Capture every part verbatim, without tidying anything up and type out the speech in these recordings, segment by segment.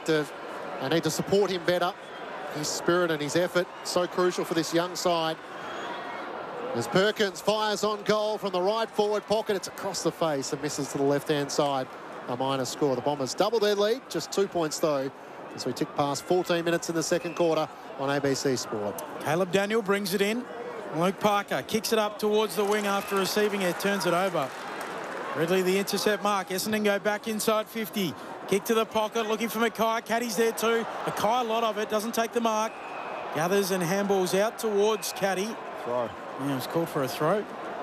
ineffective. They need to support him better. His spirit and his effort, so crucial for this young side. As Perkins fires on goal from the right forward pocket, it's across the face and misses to the left-hand side. A minor score. The Bombers double their lead, just two points though, as we tick past fourteen minutes in the second quarter on A B C Sport. Caleb Daniel brings it in. Luke Parker kicks it up towards the wing after receiving it, turns it over. Ridley the intercept mark. Essendon go back inside fifty. Kick to the pocket, looking for Mackay. Caddy's there too. Mackay, a lot of it, doesn't take the mark. Gathers and handballs out towards Caddy. Throw. Yeah, it was called for a throw.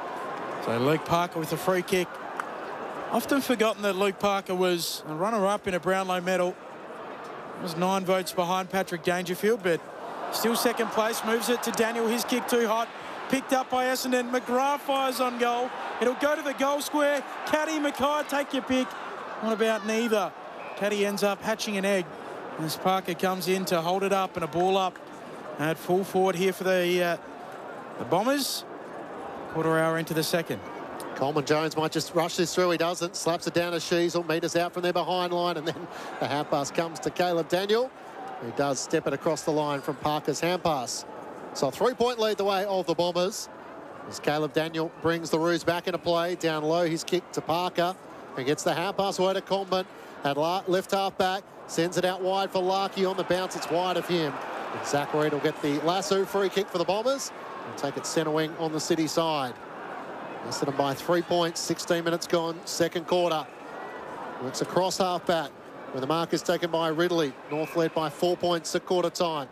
So Luke Parker with a free kick. Often forgotten that Luke Parker was a runner-up in a Brownlow medal. He was nine votes behind Patrick Dangerfield, but still second place. Moves it to Daniel. His kick too hot. Picked up by Essendon. McGrath fires on goal. It'll go to the goal square. Caddy, Mackay, take your pick. What about neither? Caddy ends up hatching an egg as Parker comes in to hold it up, and a ball up at full forward here for the, uh, the Bombers. Quarter hour into the second. Coleman Jones might just rush this through. He doesn't. Slaps it down to Sheasel. Meters out from their behind line, and then the hand pass comes to Caleb Daniel, who does step it across the line from Parker's hand pass. So a three-point lead the way of the Bombers, as Caleb Daniel brings the Roos back into play. Down low, his kick to Parker, and gets the hand pass away to Coleman. At left half back, sends it out wide for Larkey. On the bounce, it's wide of him. And Zach Reid will get the lasso free kick for the Bombers and take it centre wing on the City side. Essendon by three points, sixteen minutes gone, second quarter. It's across half back, where the mark is taken by Ridley. North led by four points at quarter time.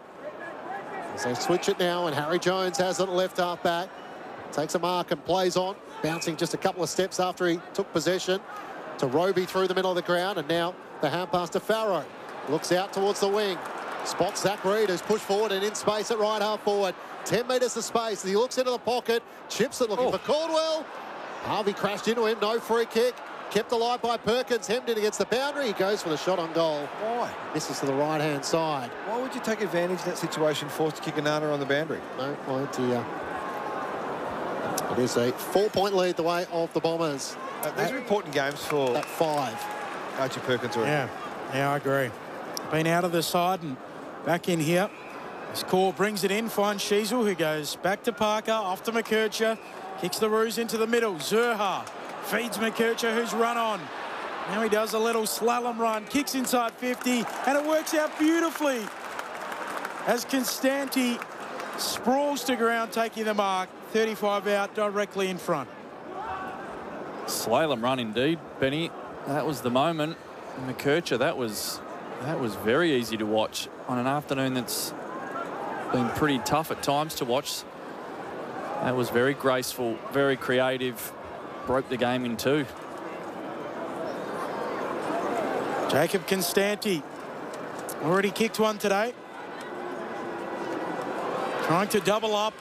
As they switch it now, and Harry Jones has it left half back. Takes a mark and plays on, bouncing just a couple of steps after he took possession. To Roby through the middle of the ground, and now the hand pass to Farrow. Looks out towards the wing. Spots Zach Reid, who's pushed forward and in space at right half forward. ten metres to space. He looks into the pocket. Chips it looking oh. for Caldwell. Harvey crashed into him. No free kick. Kept alive by Perkins. Hemmed in against the boundary. He goes for the shot on goal. Why? Misses to the right-hand side. Why would you take advantage of that situation, forced to kick a nana on the boundary? No idea. It is a four-point lead the way of the Bombers. Uh, these at, are important games for... At five. Archie Perkins. Already. Yeah, yeah, I agree. Been out of the side and back in here. Score brings it in, finds Sheasel, who goes back to Parker, off to McKercher. Kicks the Roos into the middle. Zurha feeds McKercher, who's run on. Now he does a little slalom run, kicks inside fifty, and it works out beautifully as Constanti sprawls to ground, taking the mark. thirty-five out, directly in front. Slalom run indeed, Benny. That was the moment. McKercher, that was that was very easy to watch on an afternoon that's been pretty tough at times to watch. That was very graceful, very creative, broke the game in two. Jacob Constanti already kicked one today. Trying to double up.